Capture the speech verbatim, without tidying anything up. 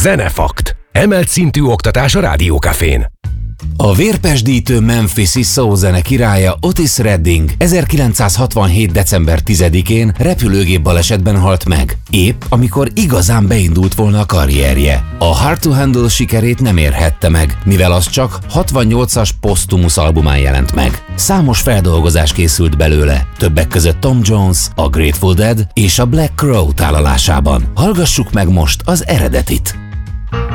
Zenefakt. Emelt szintű oktatás a Rádió Cafén. A vérpesdítő memphisi szózene királya Otis Redding ezerkilencszázhatvanhét. december tizedikén repülőgép balesetben halt meg, épp amikor igazán beindult volna a karrierje. A Hard to Handle sikerét nem érhette meg, mivel az csak hatvannyolcas posztumusz albumán jelent meg. Számos feldolgozás készült belőle, többek között Tom Jones, a Grateful Dead és a Black Crow tálalásában. Hallgassuk meg most az eredetit!